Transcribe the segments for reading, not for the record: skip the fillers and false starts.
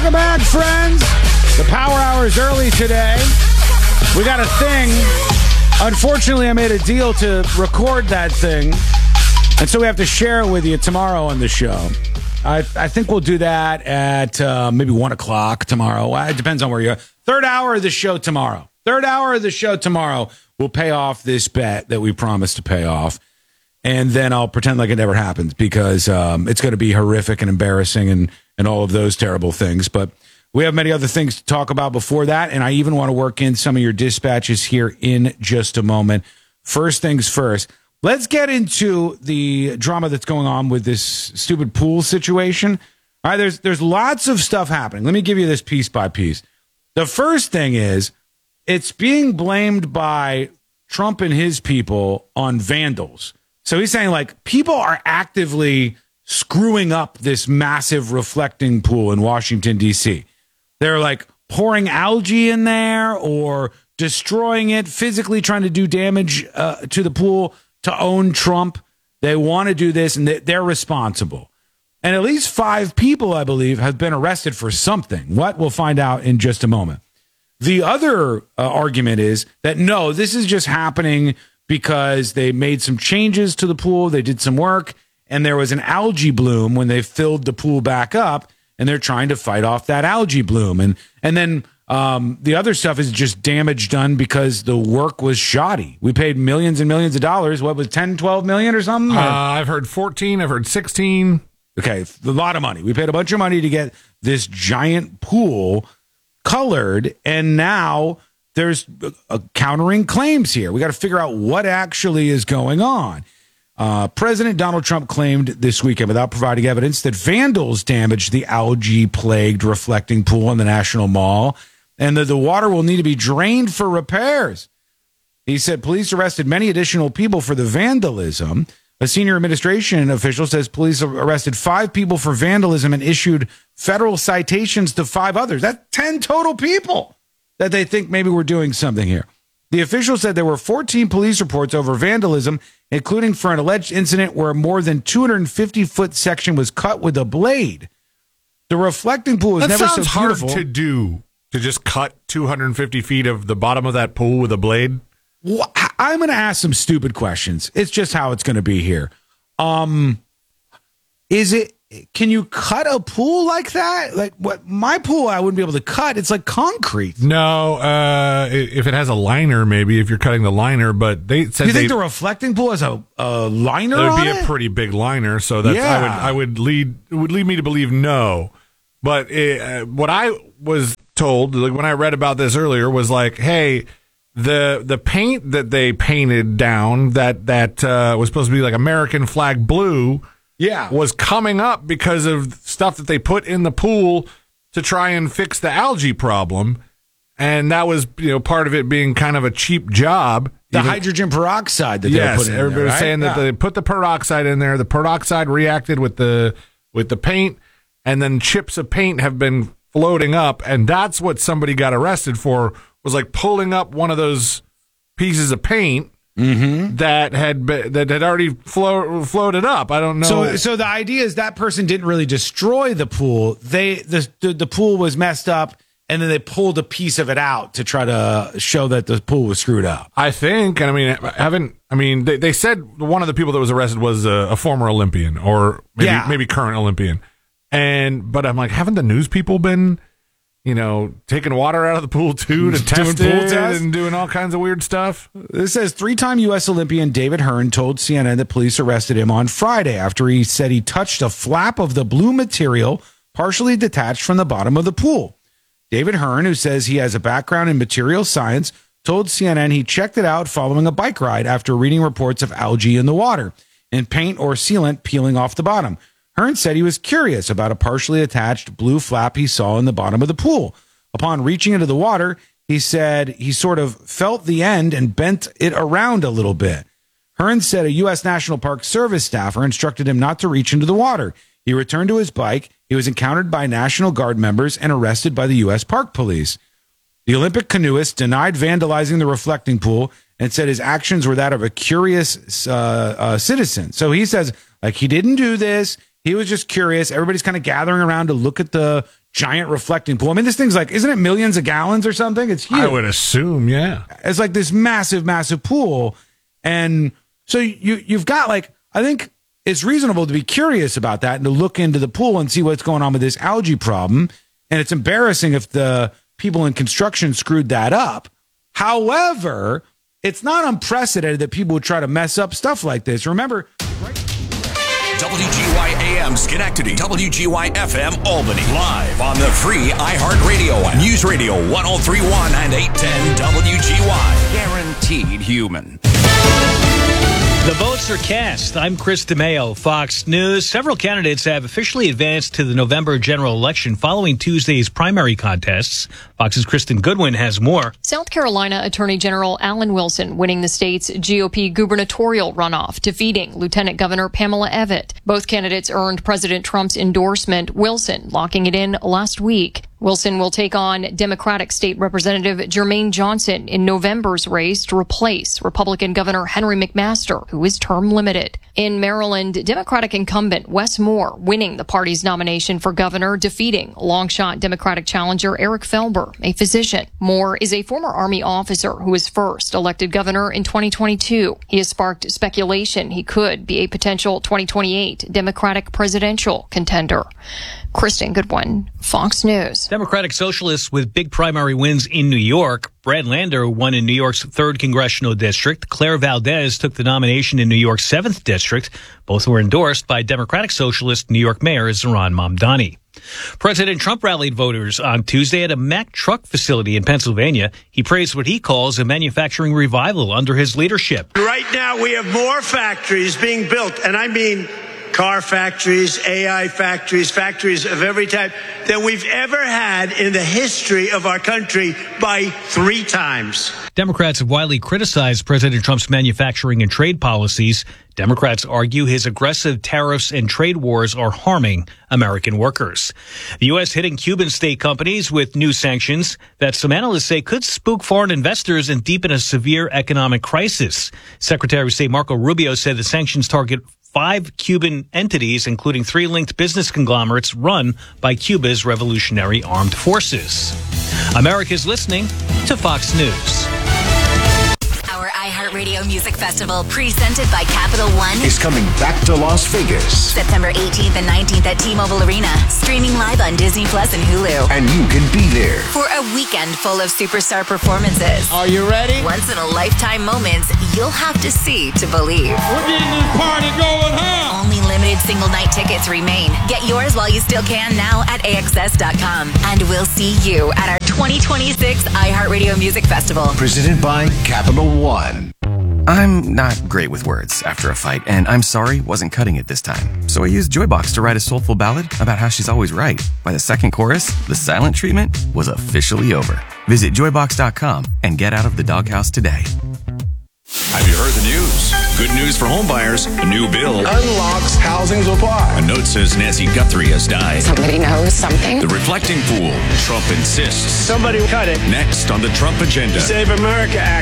Welcome back, friends. The Power Hour is early today. We got a thing. Unfortunately, I made a deal to record that thing, and so we have to share it with you tomorrow on the show. I think we'll do that at maybe 1 o'clock tomorrow. It depends on where you're. Third hour of the show tomorrow. We'll pay off this bet that we promised to pay off. And then I'll pretend like it never happened because it's going to be horrific and embarrassing and all of those terrible things. But we have many other things to talk about before that. And I even want to work in some of your dispatches here in just a moment. First things first, let's get into the drama that's going on with this stupid pool situation. All right, there's lots of stuff happening. Let me give you this piece by piece. The first thing is it's being blamed by Trump and his people on vandals. So he's saying, like, people are actively screwing up this massive reflecting pool in Washington, D.C. They're, like, pouring algae in there or destroying it, physically trying to do damage to the pool to own Trump. They want to do this, and they're responsible. And at least 5 people, I believe, have been arrested for something. What? We'll find out in just a moment. The other argument is that, no, this is just happening because they made some changes to the pool, they did some work, and there was an algae bloom when they filled the pool back up, and they're trying to fight off that algae bloom. And then the other stuff is just damage done because the work was shoddy. We paid millions and millions of dollars. What was 10, 12 million or something? I've heard 14, I've heard 16. Okay, a lot of money. We paid a bunch of money to get this giant pool colored, and now there's countering claims here. We got to figure out what actually is going on. President Donald Trump claimed this weekend, without providing evidence, that vandals damaged the algae-plagued reflecting pool in the National Mall and that the water will need to be drained for repairs. He said police arrested many additional people for the vandalism. A senior administration official says police arrested 5 people for vandalism and issued federal citations to 5 others. That's 10 total people that they think maybe we're doing something here. The official said there were 14 police reports over vandalism, including for an alleged incident where a more than 250-foot section was cut with a blade. The reflecting pool was never so beautiful. That sounds hard to do, to just cut 250 feet of the bottom of that pool with a blade. Well, I'm going to ask some stupid questions. It's just how it's going to be here. Can you cut a pool like that? Like what? My pool, I wouldn't be able to cut. It's like concrete. No, if it has a liner, maybe if you're cutting the liner. But they said, you think the reflecting pool has a liner? It would on be it? a pretty big liner, so that's it would lead me to believe no. But what I was told, like when I read about this earlier, was like, hey, the paint that they painted down that was supposed to be like American flag blue. Yeah, was coming up because of stuff that they put in the pool to try and fix the algae problem, and that was part of it being kind of a cheap job. The hydrogen peroxide that they were putting in everybody there, was right? saying that they put the peroxide in there. The peroxide reacted with the paint, and then chips of paint have been floating up, and that's what somebody got arrested for. Was like pulling up one of those pieces of paint. Mm-hmm. That had already floated up. I don't know. So the idea is that person didn't really destroy the pool. The pool was messed up, and then they pulled a piece of it out to try to show that the pool was screwed up. I think, and they said one of the people that was arrested was a former Olympian or maybe current Olympian, but I'm like, haven't the news people been taking water out of the pool too to test it and doing all kinds of weird stuff? This says 3-time U.S. Olympian David Hearn told CNN that police arrested him on Friday after he said he touched a flap of the blue material partially detached from the bottom of the pool. David Hearn, who says he has a background in material science, told CNN he checked it out following a bike ride after reading reports of algae in the water and paint or sealant peeling off the bottom. Hearn said he was curious about a partially attached blue flap he saw in the bottom of the pool. Upon reaching into the water, he said he sort of felt the end and bent it around a little bit. Hearn said a U.S. National Park Service staffer instructed him not to reach into the water. He returned to his bike. He was encountered by National Guard members and arrested by the U.S. Park Police. The Olympic canoeist denied vandalizing the reflecting pool and said his actions were that of a curious citizen. So he says, he didn't do this. He was just curious. Everybody's kind of gathering around to look at the giant reflecting pool. I mean, this thing's like, isn't it millions of gallons or something? It's huge. I would assume, yeah. It's like this massive, massive pool. And so you've got like, I think it's reasonable to be curious about that and to look into the pool and see what's going on with this algae problem. And it's embarrassing if the people in construction screwed that up. However, it's not unprecedented that people would try to mess up stuff like this. Remember, WGY AM Schenectady, WGY FM Albany, live on the free iHeartRadio app. News Radio 103.1 and 810 WGY. Guaranteed human. The votes are cast. I'm Chris DeMeo, Fox News. Several candidates have officially advanced to the November general election following Tuesday's primary contests. Fox's Kristen Goodwin has more. South Carolina Attorney General Alan Wilson winning the state's GOP gubernatorial runoff, defeating Lieutenant Governor Pamela Evette. Both candidates earned President Trump's endorsement, Wilson locking it in last week. Wilson will take on Democratic State Representative Jermaine Johnson in November's race to replace Republican Governor Henry McMaster, who is term limited. In Maryland, Democratic incumbent Wes Moore winning the party's nomination for governor, defeating long-shot Democratic challenger Eric Felber, a physician. Moore is a former Army officer who was first elected governor in 2022. He has sparked speculation he could be a potential 2028 Democratic presidential contender. Kristen Goodwin, Fox News. Democratic Socialists with big primary wins in New York. Brad Lander won in New York's 3rd Congressional District. Claire Valdez took the nomination in New York's 7th District. Both were endorsed by Democratic Socialist New York Mayor Zohran Mamdani. President Trump rallied voters on Tuesday at a Mack truck facility in Pennsylvania. He praised what he calls a manufacturing revival under his leadership. Right now, we have more factories being built, and I mean car factories, AI factories, factories of every type that we've ever had in the history of our country by 3 times. Democrats have widely criticized President Trump's manufacturing and trade policies. Democrats argue his aggressive tariffs and trade wars are harming American workers. The U.S. hitting Cuban state companies with new sanctions that some analysts say could spook foreign investors and deepen a severe economic crisis. Secretary of State Marco Rubio said the sanctions target 5 Cuban entities, including 3 linked business conglomerates run by Cuba's Revolutionary Armed Forces. America's listening to Fox News. Our iHeartRadio Music Festival, presented by Capital One, Is coming back to Las Vegas. September 18th and 19th at T-Mobile Arena, streaming live on Disney Plus and Hulu. And you can be there. For a weekend full of superstar performances. Are you ready? Once-in-a-lifetime moments you'll have to see to believe. We're getting this party going, huh? Only limited single-night tickets remain. Get yours while you still can now at AXS.com. And we'll see you at our 2026 iHeartRadio Music Festival. Presented by Capital One. I'm not great with words after a fight, and I'm sorry wasn't cutting it this time. So I used Joybox to write a soulful ballad about how she's always right. By the second chorus, the silent treatment was officially over. Visit Joybox.com and get out of the doghouse today. Have you heard the news? Good news for homebuyers. A new bill Unlocks housing supply. A note says Nancy Guthrie has died. Somebody knows something. The reflecting pool. Trump insists. Somebody cut it. Next on the Trump agenda. Save America Act.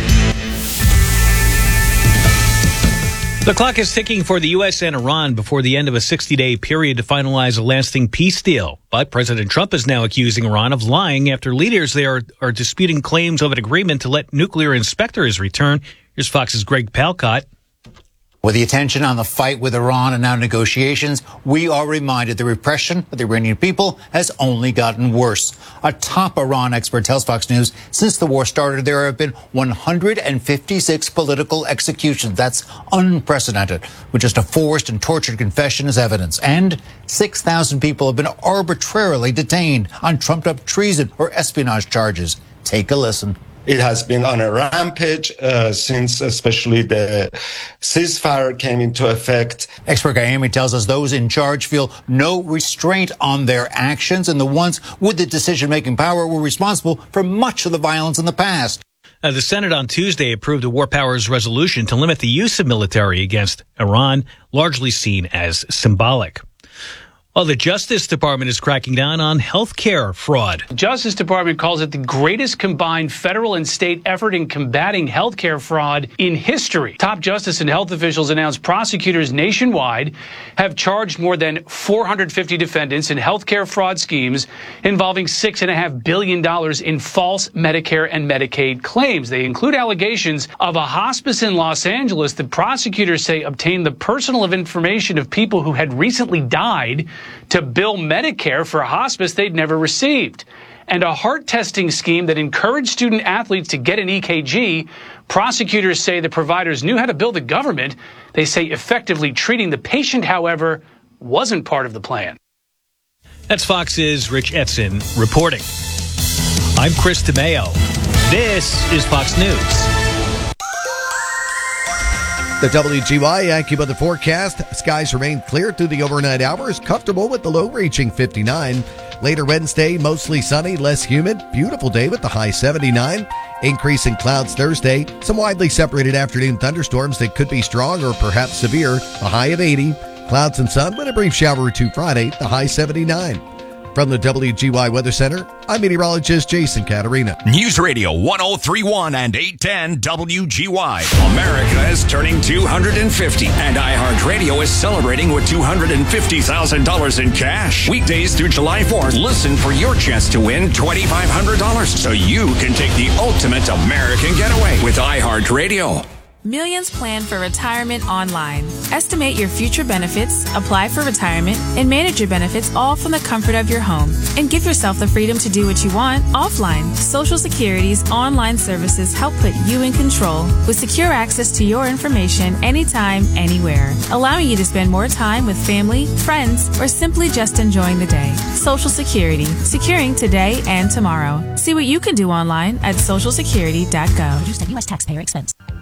The clock is ticking for the U.S. and Iran before the end of a 60-day period to finalize a lasting peace deal. But President Trump is now accusing Iran of lying after leaders there are disputing claims of an agreement to let nuclear inspectors return. Here's Fox's Greg Palcott. With the attention on the fight with Iran and now negotiations, we are reminded the repression of the Iranian people has only gotten worse. A top Iran expert tells Fox News since the war started, there have been 156 political executions. That's unprecedented, with just a forced and tortured confession as evidence. And 6,000 people have been arbitrarily detained on trumped-up treason or espionage charges. Take a listen. It has been on a rampage since especially the ceasefire came into effect. Expert Gayemi tells us those in charge feel no restraint on their actions, and the ones with the decision-making power were responsible for much of the violence in the past. The Senate on Tuesday approved a war powers resolution to limit the use of military against Iran, largely seen as symbolic. Well, the Justice Department is cracking down on health care fraud. The Justice Department calls it the greatest combined federal and state effort in combating health care fraud in history. Top justice and health officials announced prosecutors nationwide have charged more than 450 defendants in health care fraud schemes involving $6.5 billion in false Medicare and Medicaid claims. They include allegations of a hospice in Los Angeles that prosecutors say obtained the personal information of people who had recently died to bill Medicare for a hospice they'd never received. And a heart testing scheme that encouraged student athletes to get an EKG. Prosecutors say the providers knew how to bill the government. They say effectively treating the patient, however, wasn't part of the plan. That's Fox's Rich Etzen reporting. I'm Chris DeMeo. This is Fox News. The WGY AccuWeather forecast. Skies remain clear through the overnight hours, comfortable with the low reaching 59. Later Wednesday, mostly sunny, less humid. Beautiful day with the high 79. Increase in clouds Thursday. Some widely separated afternoon thunderstorms that could be strong or perhaps severe. A high of 80. Clouds and sun with a brief shower or two Friday. The high 79. From the WGY Weather Center, I'm meteorologist Jason Caterina. News Radio 1031 and 810 WGY. America is turning 250, and iHeartRadio is celebrating with $250,000 in cash. Weekdays through July 4th, listen for your chance to win $2,500 so you can take the ultimate American getaway with iHeartRadio. Millions plan for retirement online. Estimate your future benefits, apply for retirement, and manage your benefits all from the comfort of your home. And give yourself the freedom to do what you want offline. Social Security's online services help put you in control with secure access to your information anytime, anywhere, allowing you to spend more time with family, friends, or simply just enjoying the day. Social Security, securing today and tomorrow. See what you can do online at socialsecurity.gov. Produced at U.S. taxpayer expense.